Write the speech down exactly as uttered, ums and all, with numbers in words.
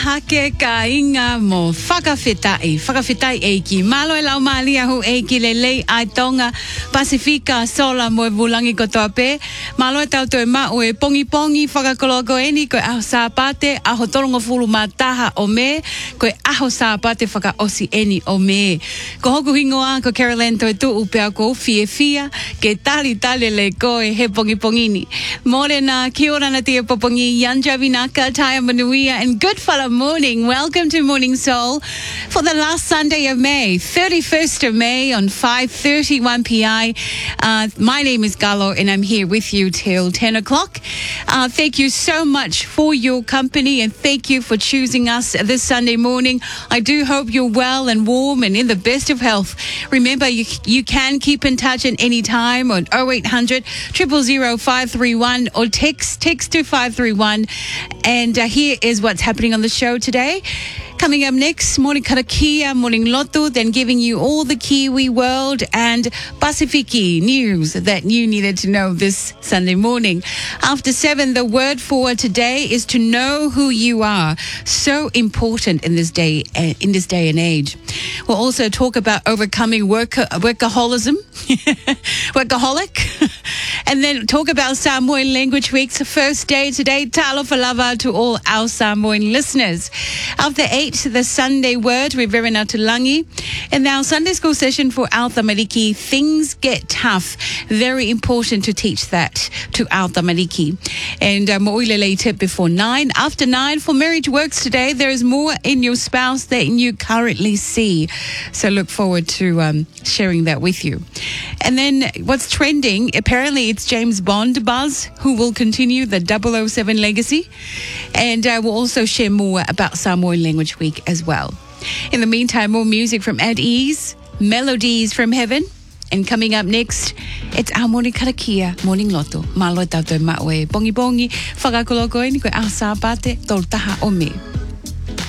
hake ka inga mo whakawhetai. Whakawhetai e ki malo e lau mali ahu e ki le lei ai tonga Pasifika sola mo e vulangi kotoa pe. Malo e tau toi ma o e pongi pongi whakakoloko eni koe aho sāpate aho torongo fulu mataha o me koe aho sāpate whaka osi eni o me. Ko hoku hingoa ko Caroline toi tu upea ko fie fia ke tali tali le koe he pongi pongini. Morena, kia ora na tia popongi, Yanja Vinaka, Taya Manuia, and good fella morning. Welcome to Morning Soul for the last Sunday of May, thirty-first of May on five thirty-one p m. Uh, my name is Galo and I'm here with you till ten o'clock. Uh, thank you so much for your company and thank you for choosing us this Sunday morning. I do hope you're well and warm and in the best of health. Remember, you, you can keep in touch at any time on oh eight hundred, zero zero zero, five three one or text, text to five three one. And uh, here is what's happening on the show today. Coming up next, Morning Karakia, Morning Loto, then giving you all the Kiwi world and Pasifiki news that you needed to know this Sunday morning. After seven, the word for today is to know who you are. So important in this day, uh, in this day and age. We'll also talk about overcoming work, workaholism, workaholic, and then talk about Samoan Language Week's first day today. Talofa lava to all our Samoan listeners. After eight, the Sunday word with Verena Tulangi. And our Sunday school session for our Tamariki, things get tough. Very important to teach that to our Tamariki. And uh, mo'ilele tip before nine. After nine, for Marriage Works today, there is more in your spouse than you currently see. So look forward to um, sharing that with you. And then what's trending, apparently it's James Bond buzz, who will continue the double oh seven legacy. And uh, we'll also share more about Samoan Language Week as well. In the meantime, more music from At Ease, Melodies from Heaven. And coming up next, it's our Morning Karakia, Morning Loto. Malo tau toi maue, bongi bongi, whakakoloko e ni koe au sāpate, tol taha o me.